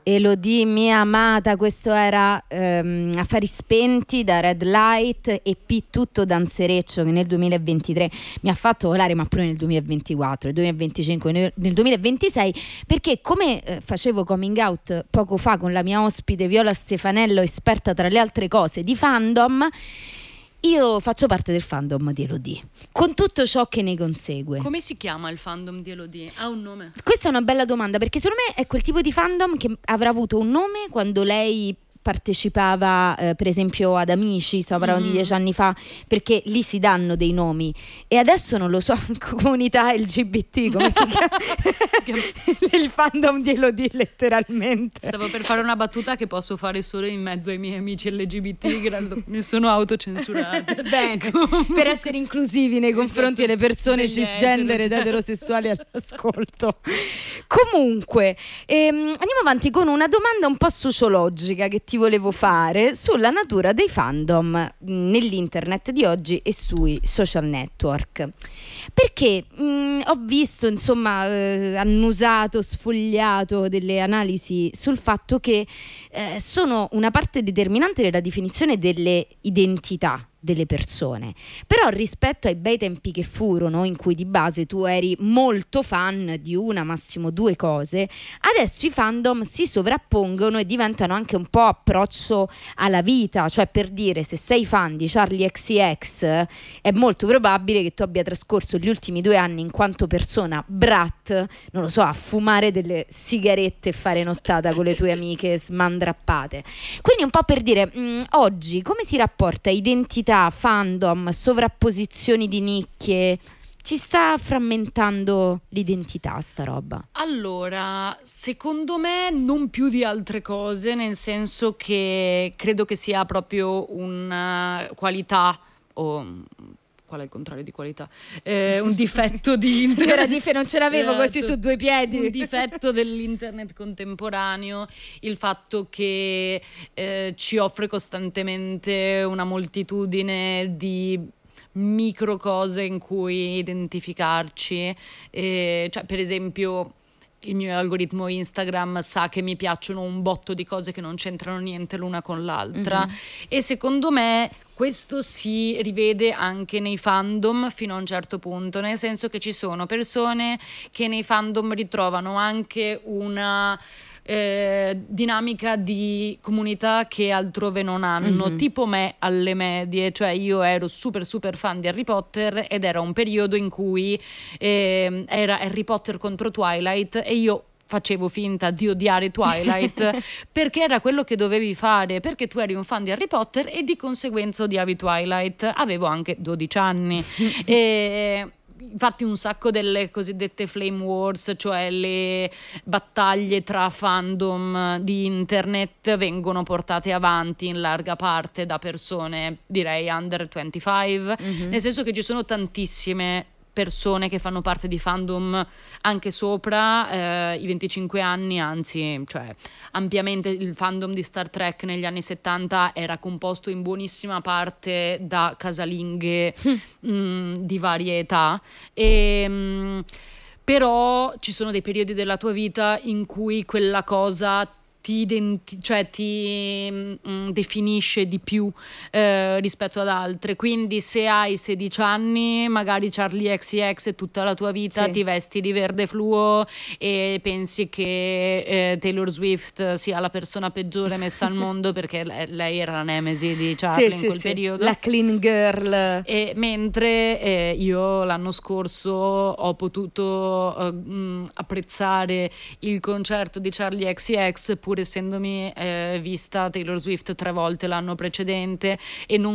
Elodie, mia amata, questo era Affari spenti da Red Light, EP tutto danzereccio che nel 2023 mi ha fatto volare, ma pure nel 2024, nel 2025, nel 2026, perché come facevo coming out poco fa con la mia ospite Viola Stefanello, esperta tra le altre cose di fandom, io faccio parte del fandom di Elodie, con tutto ciò che ne consegue. Come si chiama il fandom di Elodie? Ha un nome? Questa è una bella domanda, perché secondo me è quel tipo di fandom che avrà avuto un nome quando lei partecipava per esempio ad Amici, stiamo parlando di 10 anni fa, perché lì si danno dei nomi, e adesso non lo so, comunità LGBT, come si chiama? Il fandom di Elodie, letteralmente. Stavo per fare una battuta che posso fare solo in mezzo ai miei amici LGBT che mi sono autocensurate. Bene, per essere inclusivi nei confronti delle persone cisgender ed eterosessuali all'ascolto. Comunque andiamo avanti con una domanda un po' sociologica che ti volevo fare sulla natura dei fandom nell'internet di oggi e sui social network, perché ho visto, insomma, annusato, sfogliato delle analisi sul fatto che sono una parte determinante della definizione delle identità delle persone, però rispetto ai bei tempi che furono, in cui di base tu eri molto fan di una, massimo due cose, adesso i fandom si sovrappongono e diventano anche un po' approccio alla vita, cioè, per dire, se sei fan di Charli XCX è molto probabile che tu abbia trascorso gli ultimi 2 anni in quanto persona brat, non lo so, a fumare delle sigarette e fare nottata con le tue amiche smandrappate. Quindi un po' per dire, oggi come si rapporta identità, fandom, sovrapposizioni di nicchie? Ci sta frammentando l'identità sta roba? Allora, secondo me non più di altre cose, nel senso che credo che sia proprio una qualità, o qual è il contrario di qualità? Un difetto di internet. Non ce l'avevo così su due piedi. Un difetto dell'internet contemporaneo, il fatto che ci offre costantemente una moltitudine di micro cose in cui identificarci, cioè, per esempio, il mio algoritmo Instagram sa che mi piacciono un botto di cose che non c'entrano niente l'una con l'altra, e secondo me questo si rivede anche nei fandom fino a un certo punto, nel senso che ci sono persone che nei fandom ritrovano anche una dinamica di comunità che altrove non hanno, tipo me alle medie, cioè io ero super super fan di Harry Potter ed era un periodo in cui era Harry Potter contro Twilight e io facevo finta di odiare Twilight perché era quello che dovevi fare, perché tu eri un fan di Harry Potter e di conseguenza odiavi Twilight. Avevo anche 12 anni e infatti un sacco delle cosiddette flame wars, cioè le battaglie tra fandom di internet, vengono portate avanti in larga parte da persone, direi under 25, nel senso che ci sono tantissime persone che fanno parte di fandom anche sopra i 25 anni, anzi, cioè ampiamente. Il fandom di Star Trek negli anni 70 era composto in buonissima parte da casalinghe di varie età, però ci sono dei periodi della tua vita in cui quella cosa ti definisce di più rispetto ad altre. Quindi se hai 16 anni, magari Charli XCX è tutta la tua vita, sì, ti vesti di verde fluo e pensi che Taylor Swift sia la persona peggiore messa al mondo perché lei era la nemesi di Charli in quel periodo, la clean girl. E mentre io l'anno scorso ho potuto apprezzare il concerto di Charli XCX pur essendomi vista Taylor Swift 3 volte l'anno precedente e non